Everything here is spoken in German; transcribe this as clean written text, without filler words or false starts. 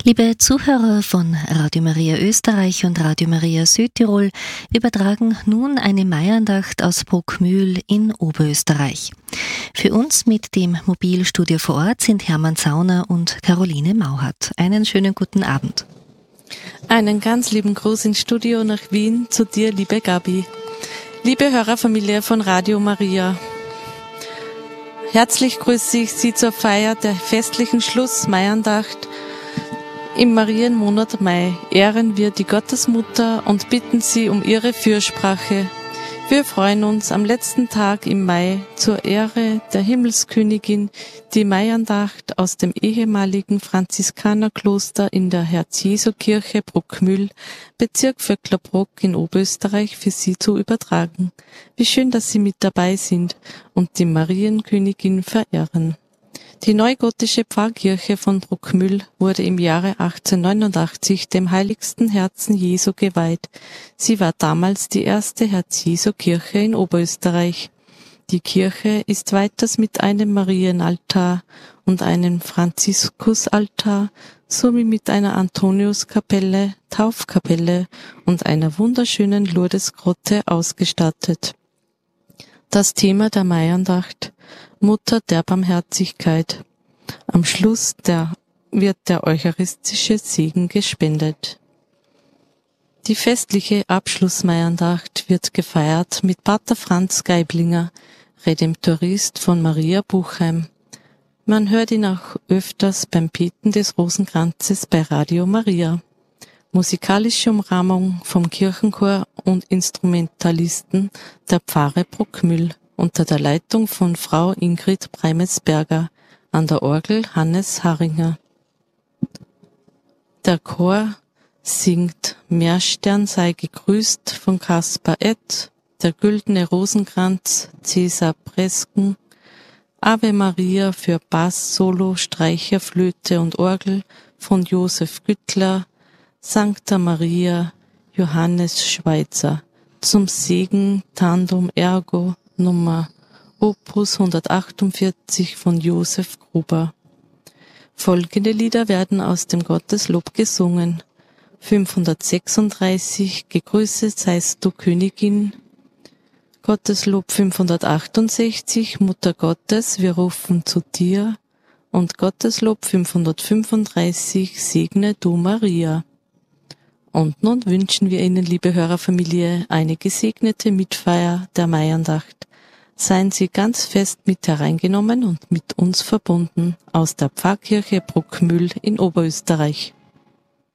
Liebe Zuhörer von Radio Maria Österreich und Radio Maria Südtirol, übertragen nun eine Maiandacht aus Bruckmühl in Oberösterreich. Für uns mit dem Mobilstudio vor Ort sind Hermann Zauner und Caroline Mauhardt. Einen schönen guten Abend. Einen ganz lieben Gruß ins Studio nach Wien zu dir, liebe Gabi. Liebe Hörerfamilie von Radio Maria, herzlich grüße ich Sie zur Feier der festlichen Schlussmaiandacht. Im Marienmonat Mai ehren wir die Gottesmutter und bitten sie um ihre Fürsprache. Wir freuen uns am letzten Tag im Mai zur Ehre der Himmelskönigin die Maiandacht aus dem ehemaligen Franziskanerkloster in der Herz-Jesu-Kirche Bruckmühl, Bezirk Vöcklerbruck in Oberösterreich, für Sie zu übertragen. Wie schön, dass Sie mit dabei sind und die Marienkönigin verehren. Die neugotische Pfarrkirche von Bruckmühl wurde im Jahre 1889 dem heiligsten Herzen Jesu geweiht. Sie war damals die erste Herz-Jesu-Kirche in Oberösterreich. Die Kirche ist weiters mit einem Marienaltar und einem Franziskusaltar sowie mit einer Antoniuskapelle, Taufkapelle und einer wunderschönen Lourdesgrotte ausgestattet. Das Thema der Maiandacht: Mutter der Barmherzigkeit. Am Schluss wird der eucharistische Segen gespendet. Die festliche Abschlussmaiandacht wird gefeiert mit Pater Franz Geiblinger, Redemptorist von Maria Buchheim. Man hört ihn auch öfters beim Beten des Rosenkranzes bei Radio Maria. Musikalische Umrahmung vom Kirchenchor und Instrumentalisten der Pfarre Bruckmühl unter der Leitung von Frau Ingrid Breimesberger, an der Orgel Hannes Harringer. Der Chor singt Meerstern sei gegrüßt von Kaspar Edd, der güldene Rosenkranz Cäsar Presken, Ave Maria für Bass, Solo, Streicher, Flöte und Orgel von Josef Güttler, Sancta Maria Johannes Schweitzer, zum Segen Tandem Ergo Nummer Opus 148 von Josef Gruber. Folgende Lieder werden aus dem Gotteslob gesungen: 536 Gegrüßet seist du Königin, Gotteslob 568 Mutter Gottes, wir rufen zu dir, und Gotteslob 535 Segne du Maria. Und nun wünschen wir Ihnen, liebe Hörerfamilie, eine gesegnete Mitfeier der Maiandacht. Seien Sie ganz fest mit hereingenommen und mit uns verbunden aus der Pfarrkirche Bruckmühl in Oberösterreich.